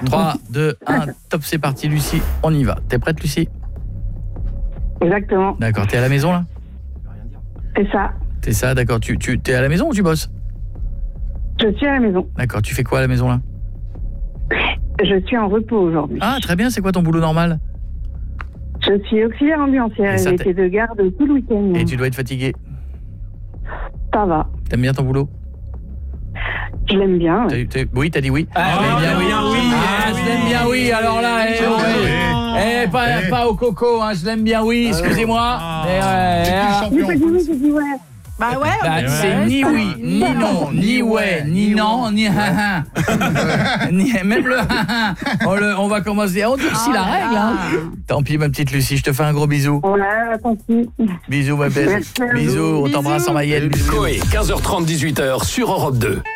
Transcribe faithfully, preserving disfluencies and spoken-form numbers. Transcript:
trois, deux, un, top, c'est parti Lucie, on y va. T'es prête Lucie? Exactement. D'accord, t'es à la maison là? C'est ça. T'es ça, d'accord. Tu, tu t'es à la maison ou tu bosses? Je suis à la maison. D'accord, tu fais quoi à la maison là? Je suis en repos aujourd'hui. Ah, très bien, c'est quoi ton boulot normal? Je suis auxiliaire ambulancière et ça, j'ai t'es- été de garde tout le week-end. Et tu dois être fatigué. Ça va. T'aimes bien ton boulot? Je l'aime bien. T'as Ouais. eu- t'as eu- Oui, t'as dit oui. Ah, je l'aime bien oui. oui. Ah, je l'aime bien oui. Alors là, eh, ouais. Eh, pas, pas au coco, hein, je l'aime bien oui. Excusez-moi. Ah. Mais ouais, C'est ah. qui le J'ai pas dit champion? oui, j'ai dit ouais. Bah ouais. Bah, ouais. c'est ni oui, ni non, ni ouais, ni non, ni ha ha. Ni- Même le ha ha. On, le- on va commencer. On durcit Oh la là règle. là. Hein. Tant pis, ma petite Lucie, je te fais un gros bisou. Ouais, attention. Bisous, ma belle. Merci à vous. Bisous, on t'embrasse en Mayenne. Bisous. Coé, quinze heures trente, dix-huit heures sur Europe deux.